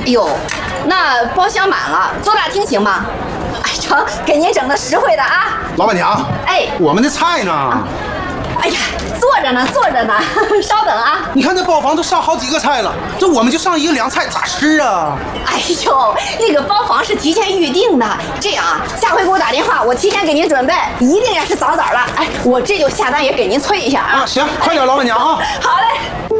哎呦，那包厢满了，坐大厅行吗？哎，成，给您整的实惠的啊。 老板娘， 哎， 我们的菜呢？ 哎呀，坐着呢，坐着呢，稍等啊。 你看这包房都上好几个菜了，这我们就上一个凉菜，咋吃啊？ 哎呦，那个包房是提前预定的，这样啊，下回给我打电话，我提前给您准备，一定要是早早的。哎，我这就下单也给您催一下啊。 行，快点，老板娘啊。 好嘞。